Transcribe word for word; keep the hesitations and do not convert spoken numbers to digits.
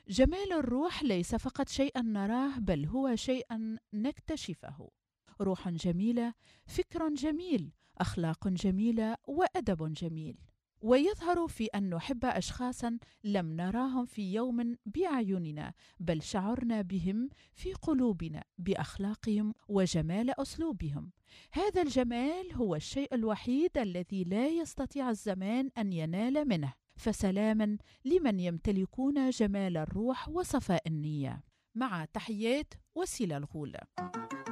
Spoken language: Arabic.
جمال الروح ليس فقط شيئا نراه، بل هو شيئا نكتشفه. روح جميلة، فكر جميل، أخلاق جميلة، وأدب جميل. ويظهر في أن نحب أشخاصا لم نراهم في يوم بأعيننا، بل شعرنا بهم في قلوبنا بأخلاقهم وجمال أسلوبهم. هذا الجمال هو الشيء الوحيد الذي لا يستطيع الزمان أن ينال منه. فسلاما لمن يمتلكون جمال الروح وصفاء النية. مع تحيات وسيلة الغول.